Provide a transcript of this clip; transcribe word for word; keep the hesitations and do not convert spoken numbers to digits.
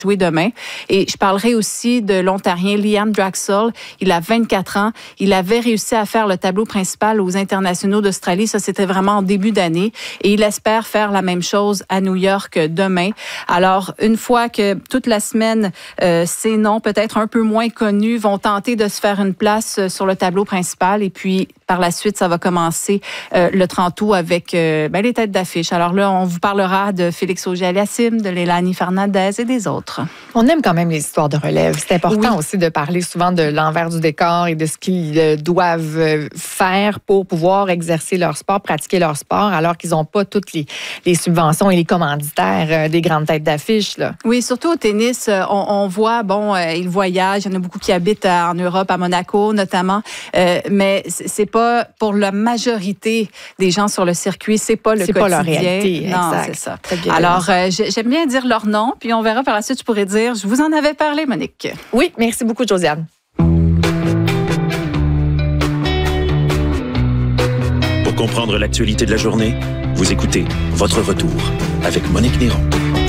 jouer demain. Et je parlerai aussi de l'Ontarien Liam Draxel. Il a vingt-quatre ans. Il avait réussi à faire le tableau principal aux internationaux d'Australie. Ça, c'était vraiment en début d'année. Et il espère faire la même chose à New York demain. Alors, une fois que toute la semaine, euh, ces noms peut-être un peu moins connus vont tenter de se faire une place sur le tableau principal. Et puis, par la suite, ça va commencer euh, le trente août avec euh, ben, les têtes d'affiche. Alors là, on vous parlera de Félix Auger-Aliassime, de Leilani Fernandez et des autres. On aime quand même les histoires de relève. C'est important oui. aussi de parler souvent de l'envers du décor et de ce qu'ils doivent faire pour pouvoir exercer leur sport, pratiquer leur sport, alors qu'ils n'ont pas toutes les, les subventions et les commanditaires des grandes têtes d'affiche. Là. Oui, surtout au tennis, on, on voit, bon, euh, ils voyagent. Il y en a beaucoup qui habitent en Europe, à Monaco notamment, euh, mais c'est pas pour la majorité des gens sur le circuit, c'est pas le c'est quotidien. C'est pas leur réalité, non, exact. c'est ça. Alors, euh, j'aime bien dire leur nom, puis on verra par la suite. Je pourrais dire, je vous en avais parlé, Monique. Oui, merci beaucoup, Josiane. Pour comprendre l'actualité de la journée, vous écoutez Votre Retour avec Monique Néron.